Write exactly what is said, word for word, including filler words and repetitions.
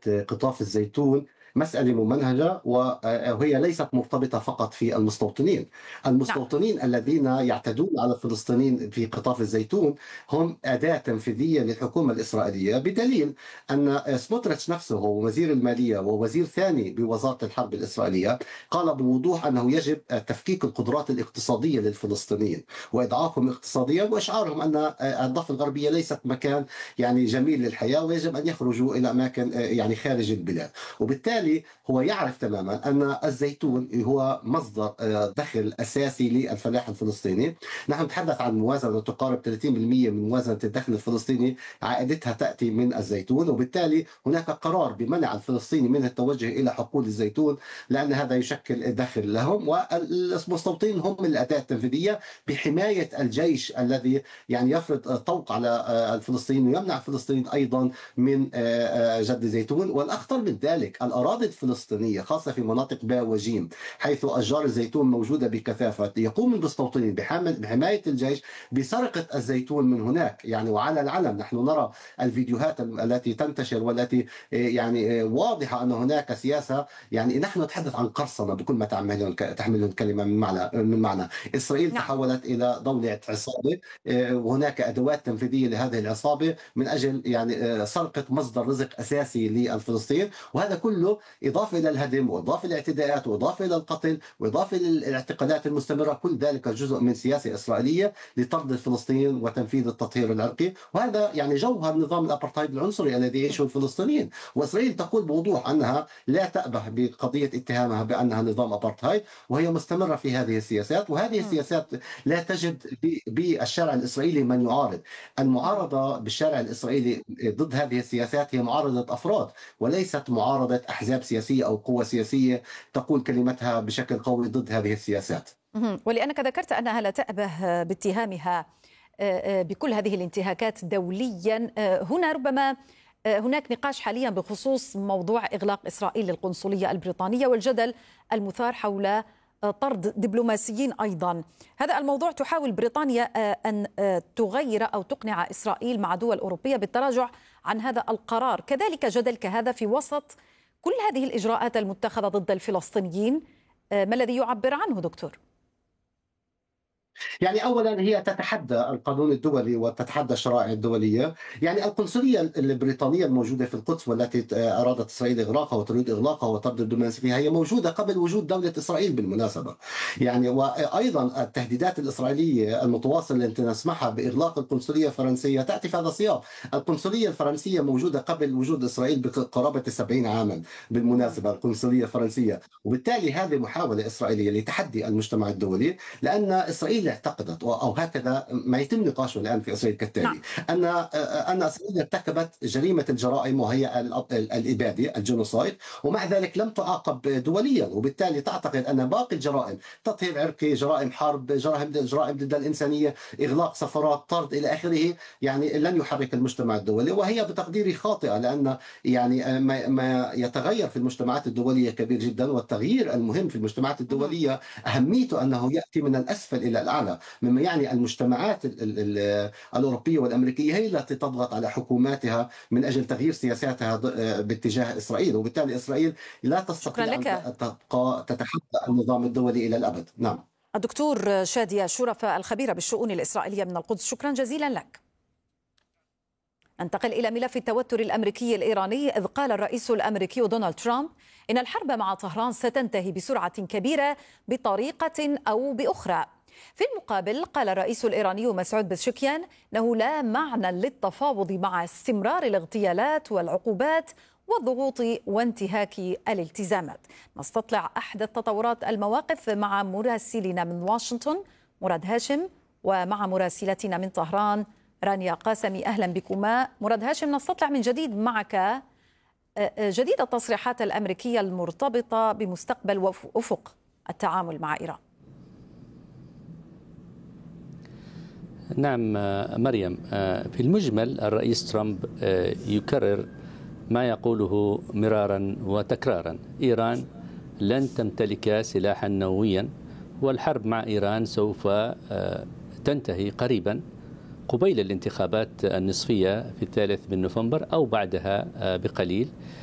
قطاف الزيتون مسألة ممنهجة، وهي ليست مرتبطة فقط في المستوطنين. نعم. المستوطنين الذين يعتدون على الفلسطينيين في قطاف الزيتون هم أداة تنفيذية للحكومة الإسرائيلية، بدليل أن سموتريتش نفسه وزير المالية ووزير ثاني بوزارة الحرب الإسرائيلية قال بوضوح أنه يجب تفكيك القدرات الاقتصادية للفلسطينيين وإضعافهم اقتصاديا، وإشعارهم أن الضفة الغربية ليست مكان يعني جميل للحياة، ويجب أن يخرجوا إلى أماكن يعني خارج البلاد. وبالتالي هو يعرف تماما أن الزيتون هو مصدر دخل أساسي للفلاح الفلسطيني. نحن نتحدث عن موازنة تقارب ثلاثين بالمئة من موازنة الدخل الفلسطيني عائدتها تأتي من الزيتون، وبالتالي هناك قرار بمنع الفلسطيني من التوجه إلى حقول الزيتون لأن هذا يشكل دخل لهم، والمستوطنين هم الأداة التنفيذية بحماية الجيش الذي يعني يفرض طوق على الفلسطينيين ويمنع الفلسطينيين أيضا من جد الزيتون. والأخطر من ذلك الأراضي الفلسطينية خاصة في مناطق باء وجيم حيث أشجار الزيتون موجودة بكثافة، يقوم المستوطنين بحماية الجيش بسرقة الزيتون من هناك يعني وعلى العلم. نحن نرى الفيديوهات التي تنتشر والتي يعني واضحة أن هناك سياسة، يعني نحن نتحدث عن قرصنة بكل ما تحمله الكلمة من معنى من معنى إسرائيل نعم. تحولت إلى دولة عصابة، وهناك أدوات تنفيذية لهذه العصابة من أجل يعني سرقة مصدر رزق أساسي للفلسطين، وهذا كله إضافة إلى الهدم وإضافة إلى الاعتداءات وإضافة إلى القتل وإضافة إلى الاعتقالات المستمرة. كل ذلك جزء من سياسة إسرائيلية لطرد الفلسطينيين وتنفيذ التطهير العرقي، وهذا يعني جوهر نظام الأبرتايد العنصري الذي يعيشه الفلسطينيين. وإسرائيل تقول بوضوح أنها لا تأبه بقضية اتهامها بأنها نظام أبرتايد، وهي مستمرة في هذه السياسات. وهذه السياسات لا تجد بالشارع الإسرائيلي من يعارض. المعارضة بالشارع الإسرائيلي ضد هذه السياسات هي معارضة أفراد وليست معارضة أحزاب سياسية أو قوى سياسية تقول كلمتها بشكل قوي ضد هذه السياسات. ولأنك ذكرت أنها لا تأبه باتهامها بكل هذه الانتهاكات دوليا، هنا ربما هناك نقاش حاليا بخصوص موضوع إغلاق إسرائيل للقنصلية البريطانية والجدل المثار حول طرد دبلوماسيين أيضا. هذا الموضوع تحاول بريطانيا أن تغير أو تقنع إسرائيل مع دول أوروبية بالتراجع عن هذا القرار، كذلك جدل كهذا في وسط كل هذه الإجراءات المتخذة ضد الفلسطينيين. ما الذي يعبر عنه دكتور؟ يعني أولا هي تتحدى القانون الدولي وتتحدى الشرائع الدولية. يعني القنصلية البريطانية الموجودة في القدس والتي أرادت إسرائيل إغلاقها وتريد إغلاقها وطرد الدبلوماسيين فيها هي موجودة قبل وجود دولة إسرائيل بالمناسبة. يعني وأيضا التهديدات الإسرائيلية المتواصلة التي نسمعها بإغلاق القنصلية الفرنسية تأتي في هذا السياق. القنصلية الفرنسية موجودة قبل وجود إسرائيل بقرابة سبعين عاما بالمناسبة القنصلية الفرنسية، وبالتالي هذه محاولة إسرائيلية لتحدي المجتمع الدولي، لأن إسرائيل اعتقدت أو هكذا ما يتم نقاشه الآن في إسرائيل كالتالي أن أن إسرائيل ارتكبت جريمة الجرائم وهي الإبادة الجنوسايد، ومع ذلك لم تعاقب دوليا، وبالتالي تعتقد أن باقي الجرائم تطهير عرقي، جرائم حرب، جرائم جرائم ضد الإنسانية، إغلاق سفارات، طرد إلى آخره، يعني لن يحرك المجتمع الدولي. وهي بتقديري خاطئة، لأن يعني ما يتغير في المجتمعات الدولية كبير جدا، والتغيير المهم في المجتمعات الدولية أهميته أنه يأتي من الأسفل إلى الأعلى، مما يعني المجتمعات ال ال الأوروبية والأمريكية هي التي تضغط على حكوماتها من أجل تغيير سياساتها باتجاه إسرائيل، وبالتالي إسرائيل لا تستطيع أن تبقى تتحدى النظام الدولي إلى الأبد. نعم. الدكتور شادية شرفة الخبيرة بالشؤون الإسرائيلية من القدس، شكرا جزيلا لك. ننتقل إلى ملف التوتر الأمريكي الإيراني، إذ قال الرئيس الأمريكي دونالد ترامب إن الحرب مع طهران ستنتهي بسرعة كبيرة بطريقة أو بأخرى. في المقابل قال الرئيس الإيراني مسعود بزشكيان أنه لا معنى للتفاوض مع استمرار الاغتيالات والعقوبات والضغوط وانتهاك الالتزامات. نستطلع أحدث تطورات المواقف مع مراسلنا من واشنطن مراد هاشم، ومع مراسلتنا من طهران رانيا قاسمي. أهلا بكما. مراد هاشم، نستطلع من جديد معك جديد التصريحات الأمريكية المرتبطة بمستقبل وأفق التعامل مع إيران. نعم مريم، في المجمل الرئيس ترامب يكرر ما يقوله مرارا وتكرارا: إيران لن تمتلك سلاحا نوويا، والحرب مع إيران سوف تنتهي قريبا قبيل الانتخابات النصفية في الثالث من نوفمبر أو بعدها بقليل.